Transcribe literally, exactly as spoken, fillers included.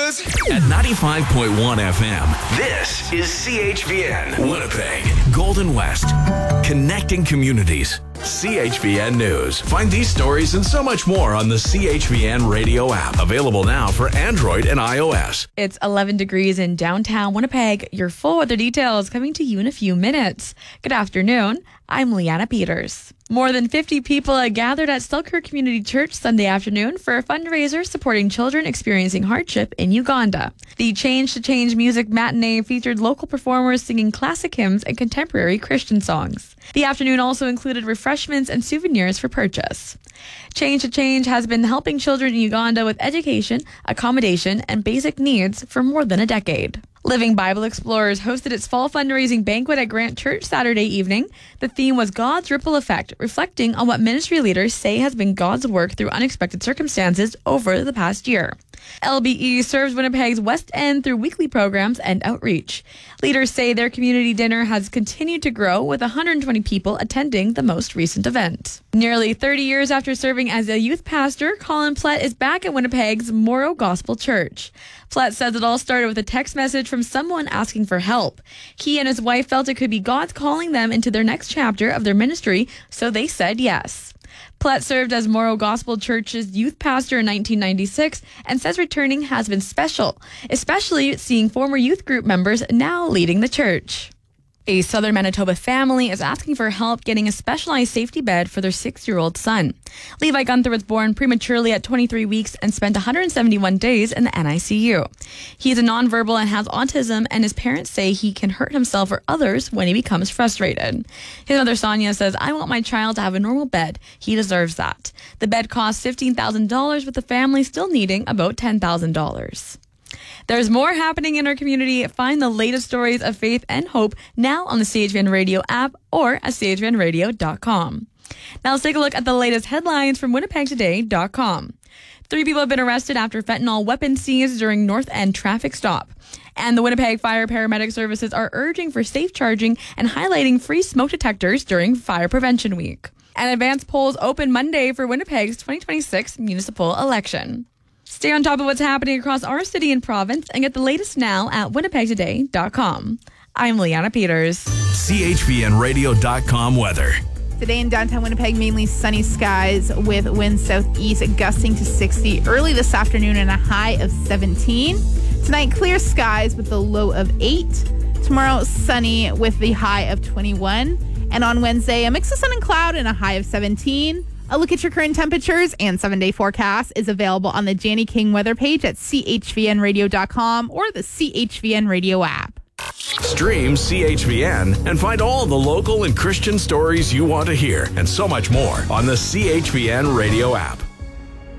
news. At ninety-five point one F M, this is C H V N, Winnipeg, Golden West, connecting communities. C H V N News. Find these stories and so much more on the C H V N radio app. Available now for Android and iOS. It's eleven degrees in downtown Winnipeg. Your full weather details coming to you in a few minutes. Good afternoon. I'm Leanna Peters. More than fifty people are gathered at Selkirk Community Church Sunday afternoon for a fundraiser supporting children experiencing hardship in Uganda. The Change to Change music matinee featured local performers singing classic hymns and contemporary Christian songs. The afternoon also included refreshments and souvenirs for purchase. Change to Change has been helping children in Uganda with education, accommodation, and basic needs for more than a decade. Living Bible Explorers hosted its fall fundraising banquet at Grant Church Saturday evening. The theme was God's Ripple Effect, reflecting on what ministry leaders say has been God's work through unexpected circumstances over the past year. L B E serves Winnipeg's West End through weekly programs and outreach. Leaders say their community dinner has continued to grow, with one hundred twenty people attending the most recent event. Nearly thirty years after serving as a youth pastor, Colin Plett is back at Winnipeg's Morrow Gospel Church. Plett says it all started with a text message from someone asking for help. He and his wife felt it could be God calling them into their next chapter of their ministry, so they said yes. Plett served as Morrow Gospel Church's youth pastor in nineteen ninety-six and says returning has been special, especially seeing former youth group members now leading the church. A southern Manitoba family is asking for help getting a specialized safety bed for their six-year-old son. Levi Gunther was born prematurely at twenty-three weeks and spent one hundred seventy-one days in the N I C U. He is a nonverbal and has autism, and his parents say he can hurt himself or others when he becomes frustrated. His mother, Sonia, says, "I want my child to have a normal bed. He deserves that." The bed costs fifteen thousand dollars, with the family still needing about ten thousand dollars. There's more happening in our community. Find the latest stories of faith and hope now on the C H V N Radio app or at C H V N radio dot com. Now let's take a look at the latest headlines from Winnipeg Today dot com. Three people have been arrested after fentanyl weapons seized during North End traffic stop. And the Winnipeg Fire Paramedic Services are urging for safe charging and highlighting free smoke detectors during Fire Prevention Week. And advanced polls open Monday for Winnipeg's twenty twenty-six municipal election. Stay on top of what's happening across our city and province and get the latest now at Winnipeg Today dot com. I'm Leanna Peters. C H V N radio dot com weather. Today in downtown Winnipeg, mainly sunny skies with winds southeast gusting to sixty early this afternoon and a high of seventeen. Tonight, clear skies with the low of eight. Tomorrow, sunny with the high of twenty-one. And on Wednesday, a mix of sun and cloud and a high of seventeen. A look at your current temperatures and seven-day forecast is available on the Janny King weather page at C H V N radio dot com or the C H V N radio app. Stream C H V N and find all the local and Christian stories you want to hear and so much more on the C H V N radio app.